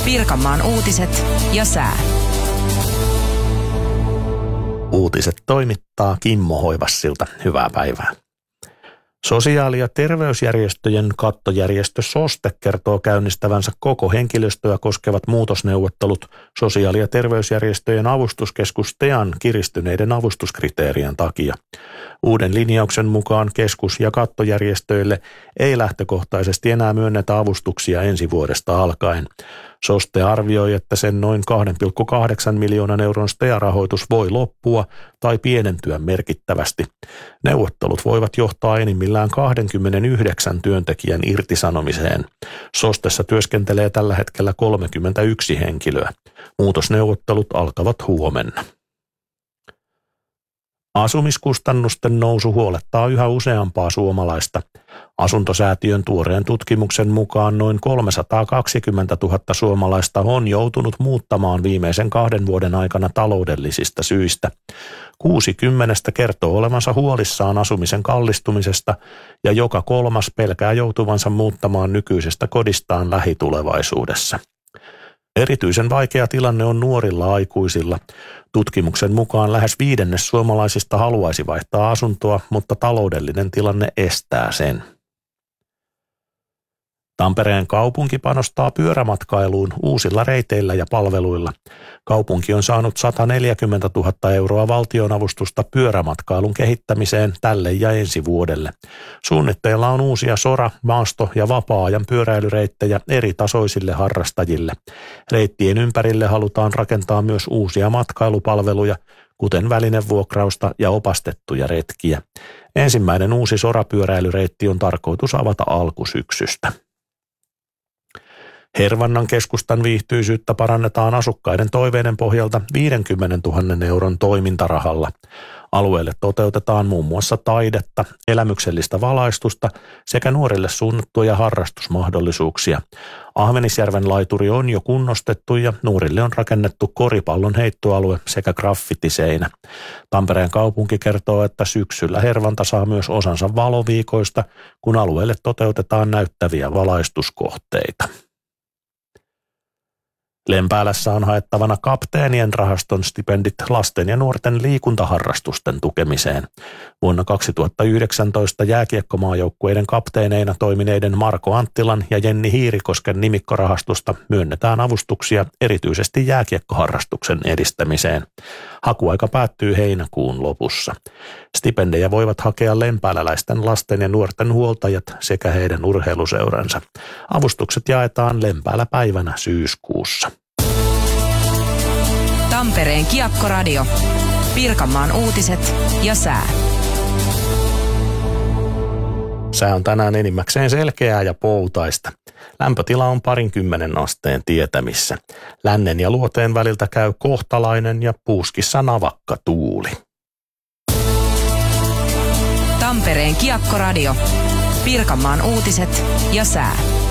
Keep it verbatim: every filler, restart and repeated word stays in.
Pirkanmaan uutiset ja sää. Uutiset toimittaa Kimmo Hoivassilta. Hyvää päivää. Sosiaali- ja terveysjärjestöjen kattojärjestö SOSTE kertoo käynnistävänsä koko henkilöstöä koskevat muutosneuvottelut sosiaali- ja terveysjärjestöjen avustuskeskus TEAN kiristyneiden avustuskriteerien takia. Uuden linjauksen mukaan keskus- ja kattojärjestöille ei lähtökohtaisesti enää myönnetä avustuksia ensi vuodesta alkaen. SOSTE arvioi, että sen noin kaksi pilkku kahdeksan miljoonan euron S T E A-rahoitus voi loppua tai pienentyä merkittävästi. Neuvottelut voivat johtaa enimmillään kaksikymmentäyhdeksän työntekijän irtisanomiseen. SOSTessa työskentelee tällä hetkellä kolmekymmentäyksi henkilöä. Muutosneuvottelut alkavat huomenna. Asumiskustannusten nousu huolettaa yhä useampaa suomalaista. Asuntosäätiön tuoreen tutkimuksen mukaan noin kolmesataakaksikymmentätuhatta suomalaista on joutunut muuttamaan viimeisen kahden vuoden aikana taloudellisista syistä. kuusikymmentä kertoo olevansa huolissaan asumisen kallistumisesta ja joka kolmas pelkää joutuvansa muuttamaan nykyisestä kodistaan lähitulevaisuudessa. Erityisen vaikea tilanne on nuorilla aikuisilla. Tutkimuksen mukaan lähes viidennes suomalaisista haluaisi vaihtaa asuntoa, mutta taloudellinen tilanne estää sen. Tampereen kaupunki panostaa pyörämatkailuun uusilla reiteillä ja palveluilla. Kaupunki on saanut sataneljäkymmentätuhatta euroa valtionavustusta pyörämatkailun kehittämiseen tälle ja ensi vuodelle. Suunnitteilla on uusia sora-, maasto- ja vapaa-ajan pyöräilyreittejä eri tasoisille harrastajille. Reittien ympärille halutaan rakentaa myös uusia matkailupalveluja, kuten välinevuokrausta ja opastettuja retkiä. Ensimmäinen uusi sorapyöräilyreitti on tarkoitus avata alkusyksystä. Hervannan keskustan viihtyisyyttä parannetaan asukkaiden toiveiden pohjalta viisikymmentätuhatta euron toimintarahalla. Alueelle toteutetaan muun muassa taidetta, elämyksellistä valaistusta sekä nuorille suunnattuja harrastusmahdollisuuksia. Ahvenisjärven laituri on jo kunnostettu ja nuorille on rakennettu koripallon heittoalue sekä graffitiseinä. Tampereen kaupunki kertoo, että syksyllä Hervanta saa myös osansa valoviikoista, kun alueelle toteutetaan näyttäviä valaistuskohteita. Lempäälässä on haettavana kapteenien rahaston stipendit lasten ja nuorten liikuntaharrastusten tukemiseen. Vuonna kaksituhattayhdeksäntoista jääkiekkomaajoukkueiden kapteeneina toimineiden Marko Anttilan ja Jenni Hiirikosken nimikkorahastosta myönnetään avustuksia erityisesti jääkiekkoharrastuksen edistämiseen. Hakuaika päättyy heinäkuun lopussa. Stipendejä voivat hakea lempääläläisten lasten ja nuorten huoltajat sekä heidän urheiluseuransa. Avustukset jaetaan Lempäälä päivänä syyskuussa. Tampereen Kiekkoradio. Pirkanmaan uutiset ja sää. Sää on tänään enimmäkseen selkeää ja poutaista. Lämpötila on parinkymmenen asteen tietämissä. Lännen ja luoteen väliltä käy kohtalainen ja puuskissa navakka tuuli. Tampereen Kiekkoradio. Pirkanmaan uutiset ja sää.